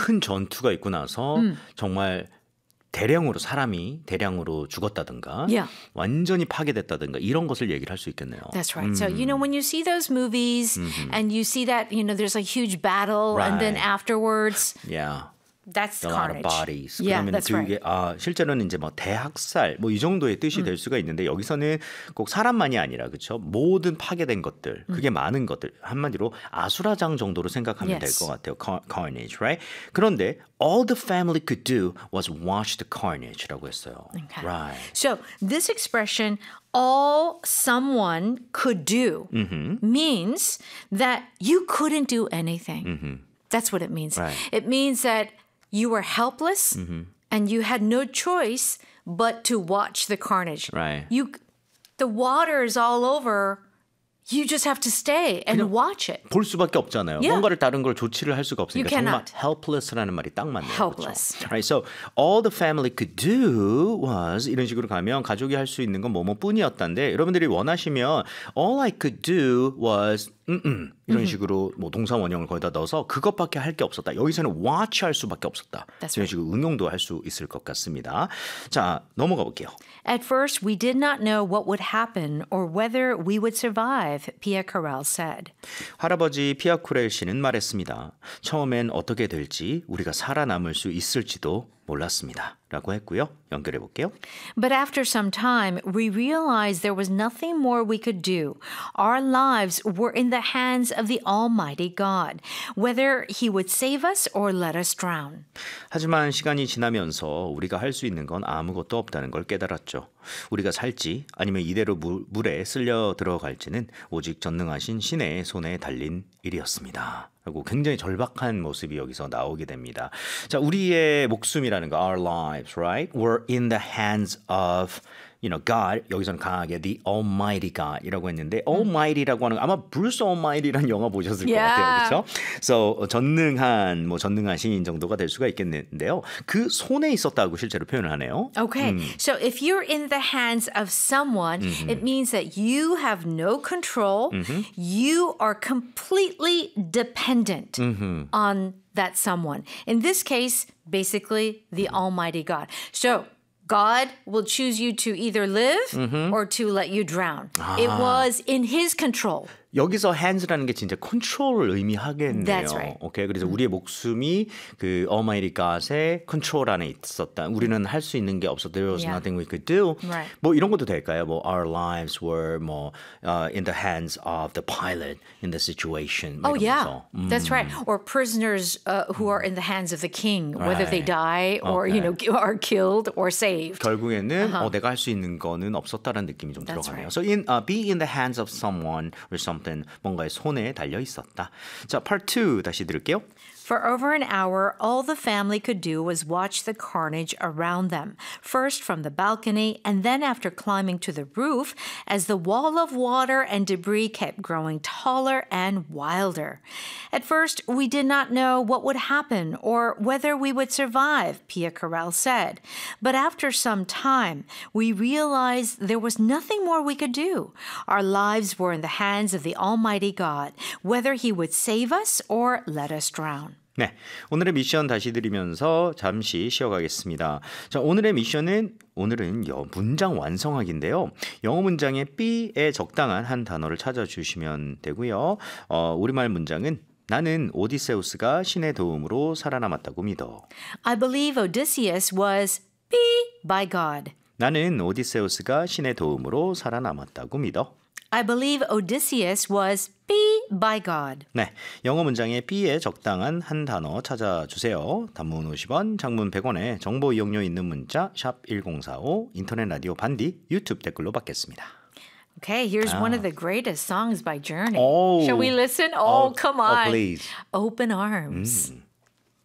큰 전투가 있고 나서 정말 사람이 대량으로 죽었다든가 Yeah. 완전히 파괴됐다든가 이런 것을 얘기를 할 수 있겠네요. That's right. So, when you see those movies and you see that, there's a huge battle and then Right. afterwards, Yeah. that's A lot of carnage. bodies. Yeah, 그러면 that's 그게 right. 실제로는 이제 뭐 대학살 이 정도의 뜻이 될 수가 있는데 여기서는 꼭 사람만이 아니라 그렇죠. 모든 파괴된 것들, 그게 많은 것들 한마디로 아수라장 정도로 생각하면 될 Yes. 것 같아요. Carnage, right? 그런데 all the family could do was watch the carnage라고 했어요. Okay. Right. So, this expression, all someone could do, means that you couldn't do anything. That's what it means. Right. It means that you were helpless and you had no choice but to watch the carnage. Right. The water is all over. You just have to stay and watch it. 볼 수밖에 없잖아요. Yeah. 뭔가를 다른 걸 조치를 할 수가 없으니까 You 정말 cannot. helpless라는 말이 딱 맞네요. Helpless. 그렇죠? Right, so all the family could do was 이런 식으로 가면 가족이 할 수 있는 건 뭐뭐뿐이었다인데 여러분들이 원하시면 all I could do was 이런 식으로 뭐 동사 원형을 거기다 넣어서 그것밖에 할 게 없었다. 여기서는 watch 할 수밖에 없었다. That's 이런 right. 식으로 응용도 할 수 있을 것 같습니다. 자, 넘어가 볼게요. At first, we did not know what would happen or whether we would survive, Pia Carell said. 할아버지 피아쿠렐 씨는 말했습니다. 처음엔 어떻게 될지 우리가 살아남을 수 있을지도 몰랐습니다. 라고 했고요. 연결해 볼게요. But after some time, we realized there was nothing more we could do. Our lives were in the hands of the Almighty God, whether He would save us or let us drown. 하지만 시간이 지나면서 우리가 할 수 있는 건 아무것도 없다는 걸 깨달았죠. 우리가 살지 아니면 이대로 물에 쓸려 들어갈지는 오직 전능하신 신의 손에 달린 일이었습니다. 라고 굉장히 절박한 모습이 여기서 나오게 됩니다. 자, 우리의 목숨이라는 거, our lives, right, were in the hands of God, 여기서는 강하게 the Almighty God이라고 했는데 Almighty라고 하는 거 아마 Bruce Almighty라는 영화 보셨을 것 같아요, 그렇죠? So 전능한, 전능하신 정도가 될 수가 있겠는데요. 그 손에 있었다고 실제로 표현을 하네요. Okay, so if you're in the hands of someone, it means that you have no control. You are completely dependent on that someone. In this case, basically the Almighty God. So God will choose you to either live or to let you drown. It was in His control. 여기서 hands라는 게 진짜 컨트롤을 의미하겠네요. That's right. 오케이, 그래서 우리의 목숨이 그 Almighty God의 컨트롤 안에 있었다. 우리는 할 수 있는 게 없었다. There was Yeah. nothing we could do. Right. 뭐 이런 것도 될까요? 뭐 our lives were in the hands of the pilot in the situation. Oh, yeah. 이러면서. That's right. Or prisoners who are in the hands of the king, whether they Right. die or, Okay. are killed or saved. 결국에는 내가 할 수 있는 거는 없었다라는 느낌이 좀 That's 들어가네요. right. So be in the hands of someone or something. 뭔가의 손에 달려 있었다. 자, part 2 다시 들을게요. For over an hour, all the family could do was watch the carnage around them, first from the balcony and then after climbing to the roof as the wall of water and debris kept growing taller and wilder. At first, we did not know what would happen or whether we would survive, Pia Carell said. But after some time, we realized there was nothing more we could do. Our lives were in the hands of the Almighty God, whether He would save us or let us drown. 네, 오늘의 미션 다시 드리면서 잠시 쉬어가겠습니다. 자, 오늘의 미션은 오늘은 문장 완성하기인데요. 영어 문장의 B에 적당한 한 단어를 찾아주시면 되고요. 우리말 문장은 나는 오디세우스가 신의 도움으로 살아남았다고 믿어. I believe Odysseus was by God. 나는 오디세우스가 신의 도움으로 살아남았다고 믿어. I believe Odysseus was by God. 네, 영어 문장의 B에 적당한 한 단어 찾아주세요. 단문 50원, 장문 100원에 정보 이용료 있는 문자 샵 1045, 인터넷 라디오 반디, 유튜브 댓글로 받겠습니다. Okay, here's one of the greatest songs by Journey. Oh. Shall we listen? Oh, come on. please. Open Arms.